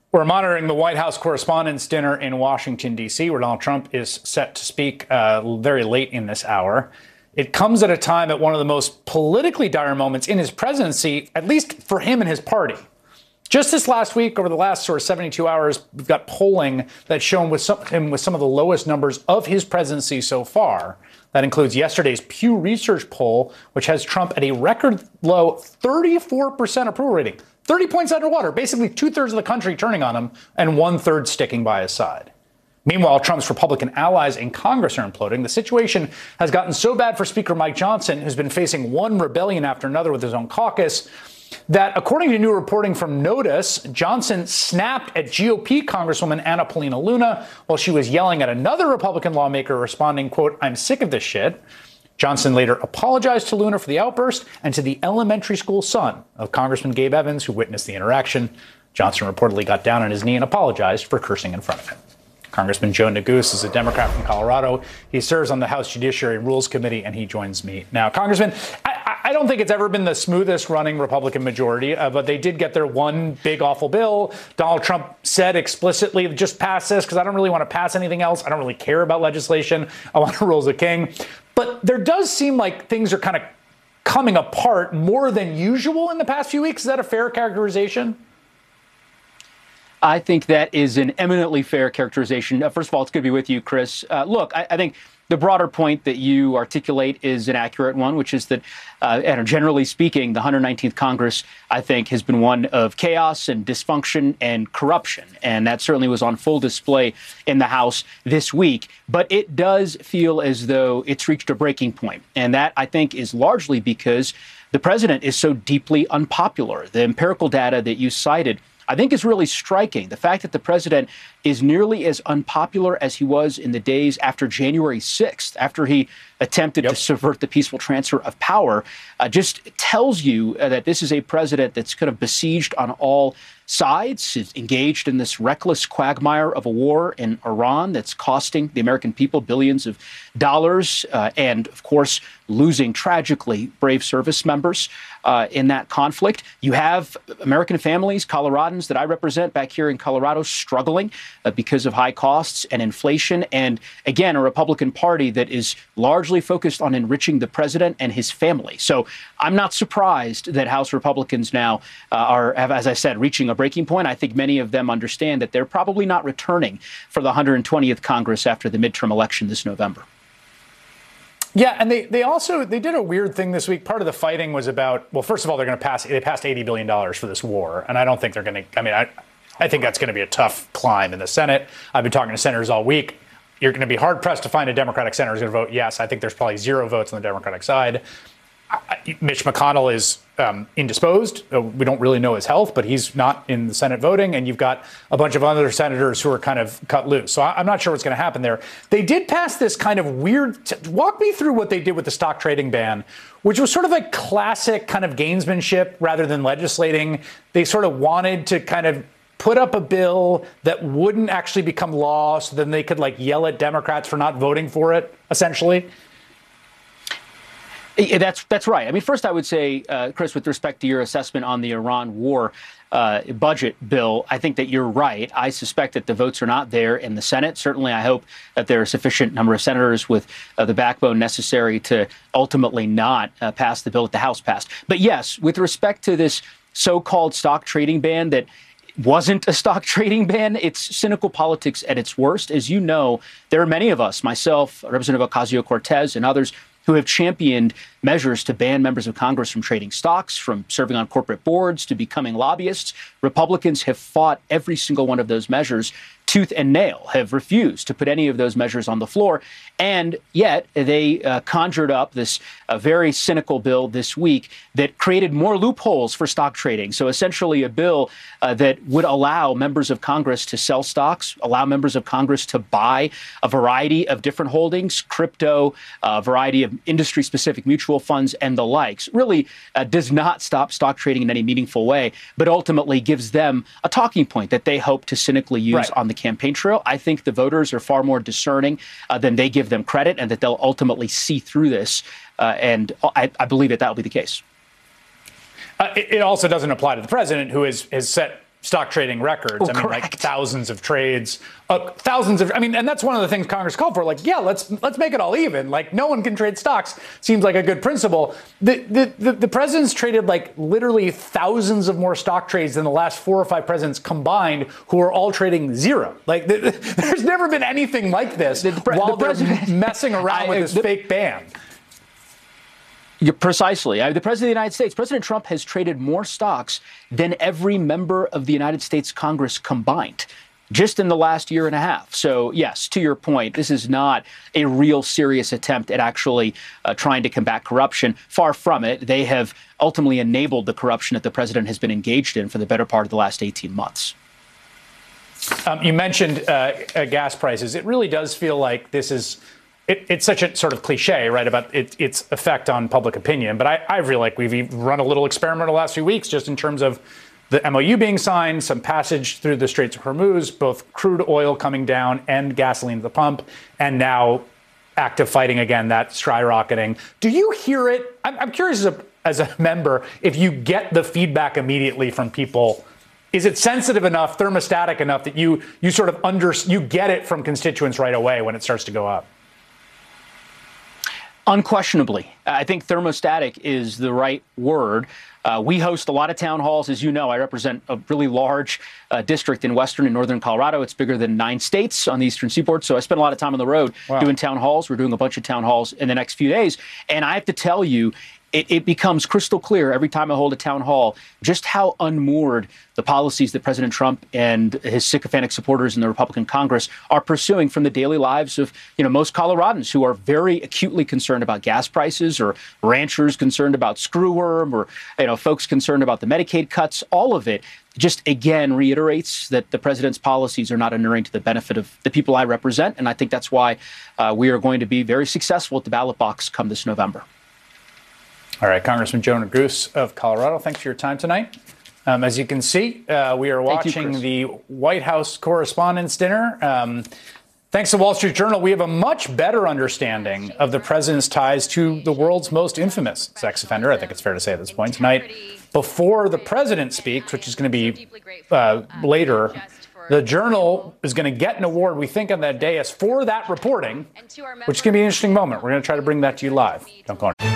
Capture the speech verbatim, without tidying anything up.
We're monitoring the White House Correspondents' Dinner in Washington, D C, where Donald Trump is set to speak uh, very late in this hour. It comes at a time at one of the most politically dire moments in his presidency, at least for him and his party. Just this last week, over the last sort of seventy-two hours, we've got polling that's shown with some, him with some of the lowest numbers of his presidency so far. That includes yesterday's Pew Research poll, which has Trump at a record low thirty-four percent approval rating. thirty points underwater, basically two-thirds of the country turning on him and one-third sticking by his side. Meanwhile, Trump's Republican allies in Congress are imploding. The situation has gotten so bad for Speaker Mike Johnson, who's been facing one rebellion after another with his own caucus, that according to new reporting from Notice, Johnson snapped at G O P Congresswoman Anna Paulina Luna while she was yelling at another Republican lawmaker responding, quote, "I'm sick of this shit." Johnson later apologized to Luna for the outburst and to the elementary school son of Congressman Gabe Evans, who witnessed the interaction. Johnson reportedly got down on his knee and apologized for cursing in front of him. Congressman Joe Neguse is a Democrat from Colorado. He serves on the House Judiciary and Rules Committee, and he joins me now. Congressman, I, I don't think it's ever been the smoothest running Republican majority, uh, but they did get their one big awful bill. Donald Trump said explicitly, just pass this because I don't really want to pass anything else. I don't really care about legislation. I want to rule as a king. But there does seem like things are kind of coming apart more than usual in the past few weeks. Is that a fair characterization? I think that is an eminently fair characterization. Uh, first of all, it's good to be with you, Chris. Uh, look, I, I think the broader point that you articulate is an accurate one, which is that, uh, and generally speaking, the one hundred nineteenth Congress, I think, has been one of chaos and dysfunction and corruption. And that certainly was on full display in the House this week. But it does feel as though it's reached a breaking point. And that, I think, is largely because the president is so deeply unpopular. The empirical data that you cited, I think, is really striking. The fact that the president is nearly as unpopular as he was in the days after January sixth, after he attempted yep. to subvert the peaceful transfer of power, uh, just tells you uh, that this is a president that's kind of besieged on all sides, is engaged in this reckless quagmire of a war in Iran that's costing the American people billions of dollars, uh, and, of course, losing tragically brave service members uh, in that conflict. You have American families, Coloradans that I represent back here in Colorado, struggling uh, because of high costs and inflation. And again, a Republican Party that is largely focused on enriching the president and his family. So I'm not surprised that House Republicans now uh, are, have, as I said, reaching a breaking point. I think many of them understand that they're probably not returning for the one hundred twentieth Congress after the midterm election this November. Yeah, and they, they also, they did a weird thing this week. Part of the fighting was about, well, first of all, they're going to pass, they passed eighty billion dollars for this war. And I don't think they're going to, I mean, I, I think that's going to be a tough climb in the Senate. I've been talking to senators all week. You're going to be hard pressed to find a Democratic senator who's going to vote yes. I think there's probably zero votes on the Democratic side. I, Mitch McConnell is um, indisposed. Uh, we don't really know his health, but he's not in the Senate voting. And you've got a bunch of other senators who are kind of cut loose. So I, I'm not sure what's going to happen there. They did pass this kind of weird. T- walk me through what they did with the stock trading ban, which was sort of a classic kind of gamesmanship rather than legislating. They sort of wanted to kind of put up a bill that wouldn't actually become law, so then they could like yell at Democrats for not voting for it, essentially. That's that's right. I mean, first, I would say, uh, Chris, with respect to your assessment on the Iran war uh, budget bill, I think that you're right. I suspect that the votes are not there in the Senate. Certainly, I hope that there are a sufficient number of senators with uh, the backbone necessary to ultimately not uh, pass the bill that the House passed. But yes, with respect to this so-called stock trading ban that wasn't a stock trading ban, it's cynical politics at its worst. As you know, there are many of us, myself, Representative Ocasio-Cortez, and others, who have championed measures to ban members of Congress from trading stocks, from serving on corporate boards, to becoming lobbyists. Republicans have fought every single one of those measures tooth and nail, have refused to put any of those measures on the floor. And yet they uh, conjured up this uh, very cynical bill this week that created more loopholes for stock trading. So essentially a bill uh, that would allow members of Congress to sell stocks, allow members of Congress to buy a variety of different holdings, crypto, a variety of industry-specific mutual funds and the likes. Really uh, does not stop stock trading in any meaningful way, but ultimately gives them a talking point that they hope to cynically use right on the campaign trail. I think the voters are far more discerning uh, than they give them credit, and that they'll ultimately see through this. Uh, and I, I believe that that will be the case. Uh, it, it also doesn't apply to the president, who is, has set stock trading records. Oh, I mean, correct. like thousands of trades, uh, thousands of, I mean, and that's one of the things Congress called for. Like, yeah, let's let's make it all even. Like, no one can trade stocks. Seems like a good principle. The, the, the, the president's traded like literally thousands of more stock trades than the last four or five presidents combined, who are all trading zero. Like, the, the, there's never been anything like this the, the, while the they're messing around I, with this the, fake ban. Yeah, precisely. I, the President of the United States, President Trump, has traded more stocks than every member of the United States Congress combined just in the last year and a half. So, yes, to your point, this is not a real serious attempt at actually uh, trying to combat corruption. Far from it. They have ultimately enabled the corruption that the president has been engaged in for the better part of the last eighteen months. Um, you mentioned uh, uh, gas prices. It really does feel like this is It, it's such a sort of cliche, right, about it, its effect on public opinion. But I, I feel like we've run a little experiment the last few weeks just in terms of the M O U being signed, some passage through the Straits of Hormuz, both crude oil coming down and gasoline at the pump, and now active fighting again, that skyrocketing. Do you hear it? I'm, I'm curious as a, as a member if you get the feedback immediately from people. Is it sensitive enough, thermostatic enough that you you sort of under you get it from constituents right away when it starts to go up? Unquestionably. I think thermostatic is the right word. Uh, we host a lot of town halls. As you know, I represent a really large uh, district in western and northern Colorado. It's bigger than nine states on the eastern seaboard. So I spend a lot of time on the road wow. doing town halls. We're doing a bunch of town halls in the next few days. And I have to tell you, It, it becomes crystal clear every time I hold a town hall just how unmoored the policies that President Trump and his sycophantic supporters in the Republican Congress are pursuing from the daily lives of, you know, most Coloradans who are very acutely concerned about gas prices, or ranchers concerned about screwworm, or, you know, folks concerned about the Medicaid cuts. All of it just, again, reiterates that the president's policies are not inuring to the benefit of the people I represent. And I think that's why uh, we are going to be very successful at the ballot box come this November. All right, Congressman Joe Neguse of Colorado, thanks for your time tonight. Um, as you can see, uh, we are watching you, the White House Correspondents' Dinner. Um, thanks to Wall Street Journal, we have a much better understanding of the president's ties to the world's most infamous sex offender. I think it's fair to say at this point tonight. Before the president speaks, which is going to be uh, later, the Journal is going to get an award, we think, on that day as for that reporting, which is going to be an interesting moment. We're going to try to bring that to you live. Don't go on.